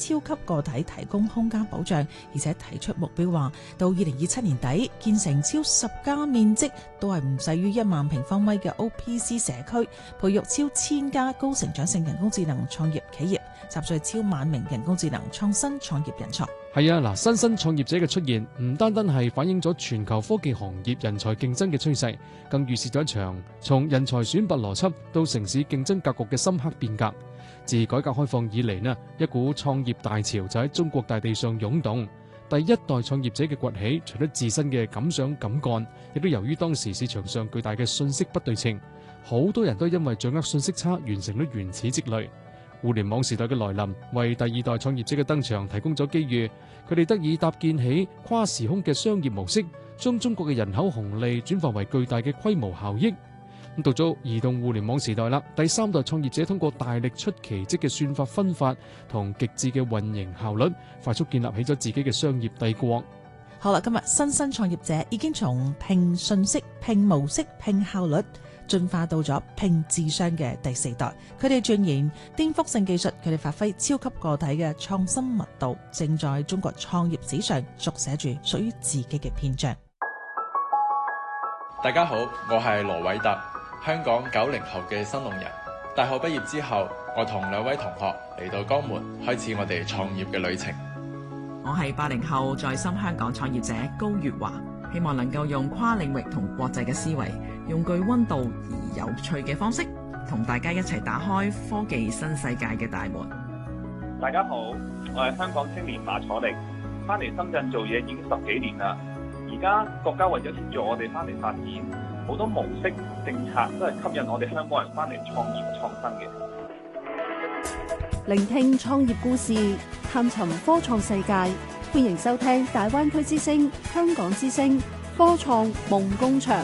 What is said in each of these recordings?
超級個體提供空間保障，而且提出目標話，到2027年底建成超10家面積都係唔細於1萬平方米嘅 OPC 社區，培育超1000家高成長性人工智能創業企業，集聚超1萬名人工智能創新創業人才。 係啊，新創業者嘅出現唔單單係反映咗全球科技行業人才競爭嘅趨勢，更預示咗一場從人才選拔邏輯到城市競爭格局嘅深刻變革。自改革開放以嚟呢，一股創業大潮就喺中國大地上湧動。第一代創業者嘅崛起，除咗自身嘅敢想敢幹，亦都由於當時市場上巨大嘅信息不對稱，好多人都因為掌握信息差，完成咗原始積累。互聯網時代嘅來臨，為第二代創業者嘅登場提供咗機遇，佢哋得以搭建起跨時空嘅商業模式，將中國嘅人口紅利轉化為巨大嘅規模效益。到咗移動互聯網時代啦，第三代創業者通過大力出奇蹟嘅算法分發同極致嘅運營效率，快速建立起咗自己嘅商業帝國。 好啦，今日新創業者已經從拼信息、拼模式、拼效率，進化到咗拼智商嘅第4代，佢哋鑽研顛覆性技術，佢哋發揮超級個體嘅創新密度，正在中國創業史上續寫住屬於自己嘅篇章。 大家好，我係羅偉特，香港90後嘅新農人。大學畢業之後，我同2位同學嚟到江門，開始我哋創業嘅旅程。 我係80後在深香港創業者高月華，希望能夠用跨領域同國際嘅思維，用具溫度而有趣嘅方式，同大家一齊打開科技新世界嘅大門。 大家好，我係香港青年馬楚力，翻嚟深圳做嘢已經10幾年啦。而家國家為咗協助我哋翻嚟發展，好多模式政策都係吸引我哋香港人翻嚟創業創新嘅。 聆聽創業故事，探尋科創世界，歡迎收聽大灣區之聲、香港之聲科創夢工場。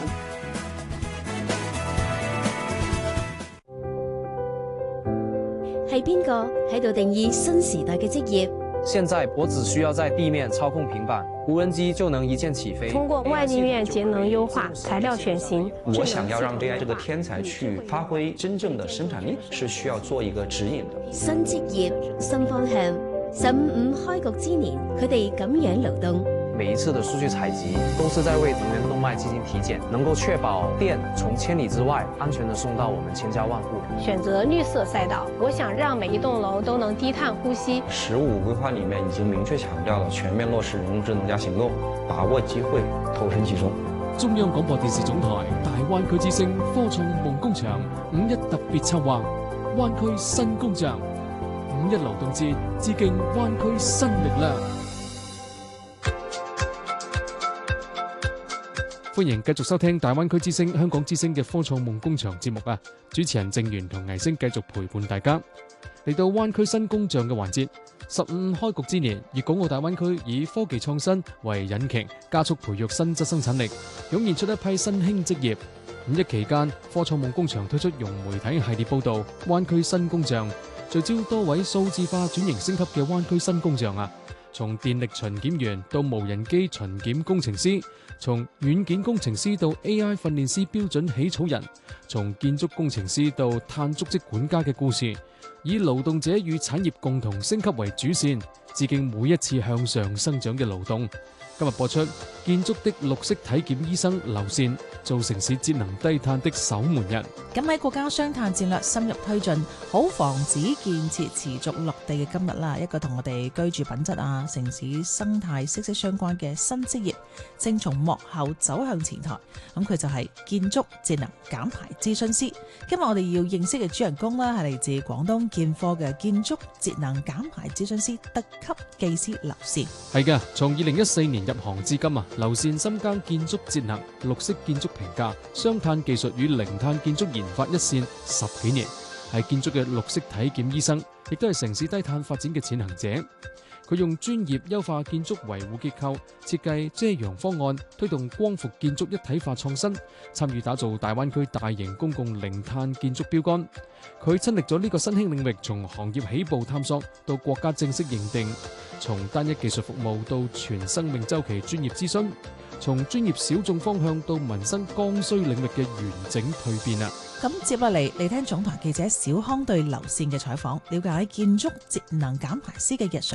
係邊個喺度定義新時代嘅職業？ 現在我只需要在地面操控平板，無人機就能一鍵起飛。 通過外力院節能優化、材料選型， 我想要讓 AI 這個天才去發揮真正的生產力，是需要做一個指引的。 新職業、新方向，15開局之年，佢哋咁樣流動。 每一次的數據採集，公司在為能源動脈進行體檢，能夠確保電從千里之外安全地送到我們千家萬戶。 選擇綠色賽道，我想讓每一棟樓都能低碳呼吸。 15規劃裏面已經明確強調了全面落實人工智能加行動，把握機會，投身其中。 中央廣播電視總台大灣區之聲科創夢工場5.1特別策劃灣區新工匠5.1勞動節，致敬灣區新力量。歡迎繼續收聽大灣區之聲、香港之聲嘅科創夢工場節目啊！主持人鄭源同倪星繼續陪伴大家。嚟到灣區新工匠嘅環節，15開局之年，粵港澳大灣區以科技創新為引擎，加速培育新質生產力，湧現出一批新興職業。5.1期間，科創夢工場推出融媒體系列報導《灣區新工匠》，聚焦多位數字化轉型升級嘅灣區新工匠啊！從電力巡檢員到無人機巡檢工程師，從軟件工程師到 AI 訓練師標準起草人，從建築工程師到碳足跡管家嘅故事，以勞動者與產業共同升級為主線，致敬每一次向上生長嘅勞動。今日播出建築的綠色體檢醫生劉善，做城市節能低碳的守門人。 咁喺國家雙碳戰略深入推進，好房子建設持續落地嘅今日啦，一個同我哋居住品質啊、城市生態息息相關嘅新職業，正從幕後走向前台。咁佢就係建築節能減排諮詢師。今日我哋要認識嘅主人公啦，係嚟自廣東建科嘅建築節能減排諮詢師特級技師劉善。 係嘅，從2014年入行至今啊，劉善深耕建築節能、綠色建築評價、雙碳技術與零碳建築研發一線10幾年，係建築嘅綠色體檢醫生，亦都係城市低碳發展嘅踐行者。佢用專業優化建築維護結構，設計遮陽方案，推動光伏建築一體化創新，參與打造大灣區大型公共零碳建築標杆。佢親歷咗呢個新興領域，從行業起步探索到國家正式認定，從單一技術服務到全生命週期專業諮詢，從專業小眾方向到民生剛需領域嘅完整蛻變啊！ 咁接落嚟聽總台記者小康對劉善嘅採訪，了解建築節能減排師嘅日常